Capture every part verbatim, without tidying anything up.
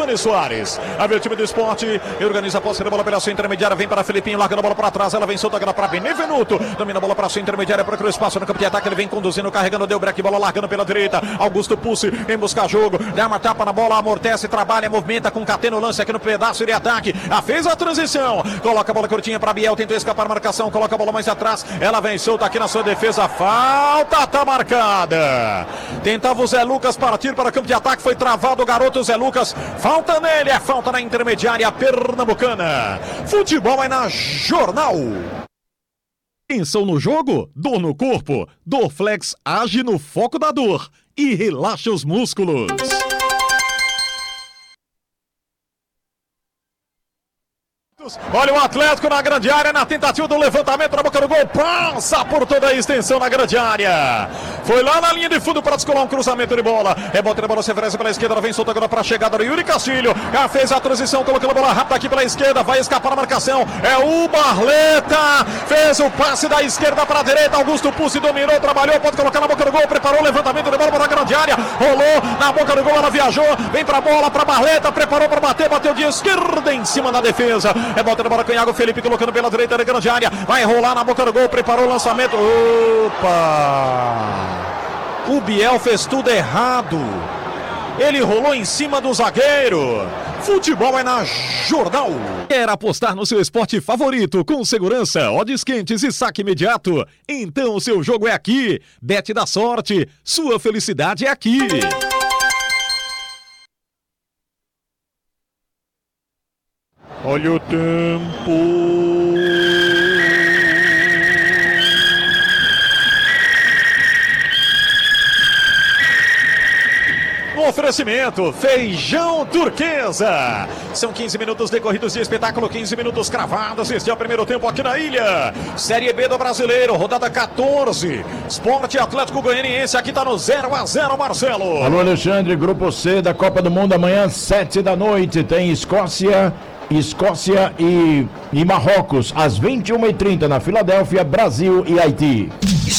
Giovanni Soares. A ver o time do Esporte, organiza a posse da bola pela sua intermediária, vem para Felipinho, largando a bola para trás, ela vem solta agora para Benevenuto, domina a bola para sua intermediária, procura o espaço no campo de ataque, ele vem conduzindo, carregando, deu break, bola largando pela direita, Augusto Pussi, vem buscar jogo, dá uma tapa na bola, amortece, trabalha, movimenta com catena o lance aqui no pedaço de ataque, a fez a transição, coloca a bola curtinha para Biel, tentou escapar a marcação, coloca a bola mais atrás, ela vem solta aqui na sua defesa, falta, tá marcada, tentava o Zé Lucas partir para o campo de ataque, foi travado o garoto Zé Lucas, falta nele, é falta na intermediária pernambucana. Futebol é na Jornal. Tensão no jogo? Dor no corpo? Dorflex age no foco da dor e relaxa os músculos. Olha o Atlético na grande área, na tentativa do levantamento na boca do gol, passa por toda a extensão na grande área, foi lá na linha de fundo para descolar um cruzamento de bola, rebote de bola, se oferece pela esquerda, ela vem solta agora para a chegada do Yuri Castilho, já fez a transição, colocando a bola rápida aqui pela esquerda, vai escapar a marcação, é o Barleta, fez o passe da esquerda para a direita, Augusto Pussi dominou, trabalhou, pode colocar na boca do gol, preparou o levantamento de bola para a grande área, rolou na boca do gol, ela viajou, vem para a bola, para Barleta, preparou para bater, bateu de esquerda em cima da defesa, é volta de bola com o Iago Felipe colocando pela direita da grande área. Vai rolar na boca do gol. Preparou o lançamento. Opa! O Biel fez tudo errado. Ele rolou em cima do zagueiro. Futebol é na Jornal. Quer apostar no seu esporte favorito com segurança, odds quentes e saque imediato? Então o seu jogo é aqui. Bet da sorte. Sua felicidade é aqui. Olha o tempo. No oferecimento, feijão turquesa. São quinze minutos decorridos de espetáculo, quinze minutos cravados. Este é o primeiro tempo aqui na ilha. Série B do Brasileiro, rodada quatorze. Sport Atlético Goianiense, aqui tá no zero a zero, Marcelo. Alô, Alexandre, grupo C da Copa do Mundo, amanhã, sete da noite, tem Escócia... Escócia e, e Marrocos, às vinte e uma e trinta na Filadélfia, Brasil e Haiti.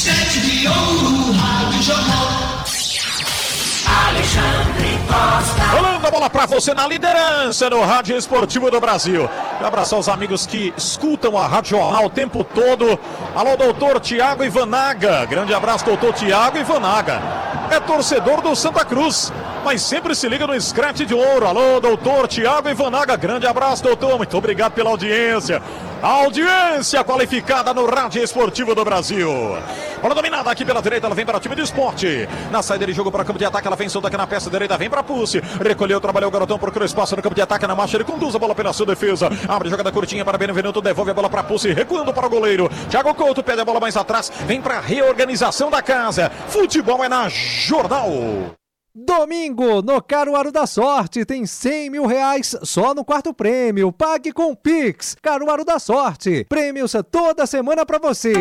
Rolando a bola pra você na liderança no Rádio Esportivo do Brasil. Quero abraçar os amigos que escutam a Rádio Jornal o tempo todo. Alô, doutor Tiago Ivanaga. Grande abraço, doutor Tiago Ivanaga. É torcedor do Santa Cruz, mas sempre se liga no Scratch de Ouro. Alô, doutor Tiago Ivanaga. Grande abraço, doutor. Muito obrigado pela audiência. A audiência qualificada no Rádio Esportivo do Brasil. Bola dominada aqui pela direita, ela vem para o time do Esporte. Na saída de jogo para o campo de ataque, ela vem solta aqui na peça direita, vem para Pussi. Recolheu, trabalhou o garotão, procurou espaço no campo de ataque, na marcha ele conduz a bola pela sua defesa. Abre jogada curtinha para Benevenuto, devolve a bola para Pussi, recuando para o goleiro. Thiago Couto pede a bola mais atrás, vem para a reorganização da casa. Futebol é na Jornal. Domingo, no Caruaru da Sorte, tem cem mil reais só no quarto prêmio. Pague com Pix. Caruaru da Sorte. Prêmios toda semana pra você.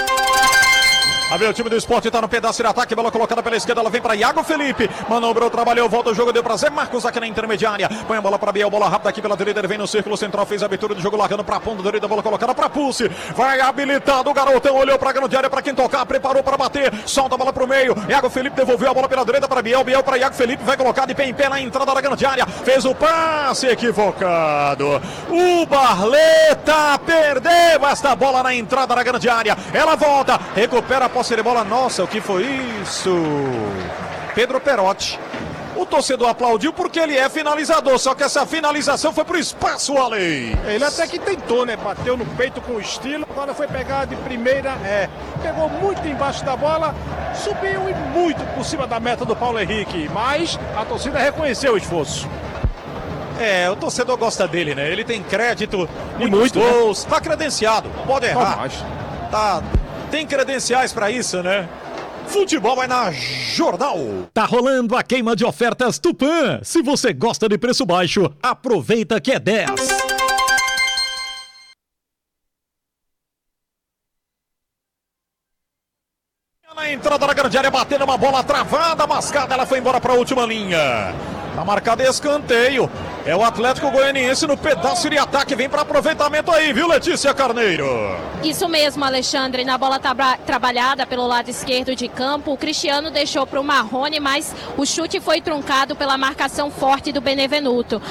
A ver, o time do Esporte tá no pedaço de ataque, bola colocada pela esquerda, ela vem para Iago Felipe, manobrou, trabalhou, volta o jogo, deu pra Zé Marcos aqui na intermediária, põe a bola para Biel, bola rápida aqui pela direita, ele vem no círculo central, fez a abertura do jogo, largando pra ponta direita, bola colocada pra Pulse, vai habilitado, o garotão olhou pra grande área, pra quem tocar, preparou para bater, solta a bola pro meio, Iago Felipe devolveu a bola pela direita para Biel, Biel para Iago Felipe, vai colocar de pé em pé na entrada da grande área, fez o passe equivocado, o Barleta perdeu esta bola na entrada da grande área, ela volta, recupera a posse de bola, nossa, o que foi isso? Pedro Perotti. O torcedor aplaudiu porque ele é finalizador, só que essa finalização foi pro espaço, Ale. Ele até que tentou, né? Bateu no peito com estilo, agora foi pegar de primeira, é, pegou muito embaixo da bola, subiu e muito por cima da meta do Paulo Henrique, mas a torcida reconheceu o esforço. É, o torcedor gosta dele, né? Ele tem crédito, e muitos muito, gols, né? Tá credenciado, não pode errar. Não, tá... Tem credenciais pra isso, né? Futebol é na Jornal. Tá rolando a queima de ofertas Tupã. Se você gosta de preço baixo, aproveita que é dez. Na entrada da grande área, batendo uma bola travada, mascada, ela foi embora para a última linha. Tá marcado escanteio. É o Atlético Goianiense no pedaço de ataque. Vem para aproveitamento aí, viu, Letícia Carneiro? Isso mesmo, Alexandre. Na bola tra- trabalhada pelo lado esquerdo de campo, o Cristiano deixou para o Marrone, mas o chute foi truncado pela marcação forte do Benevenuto.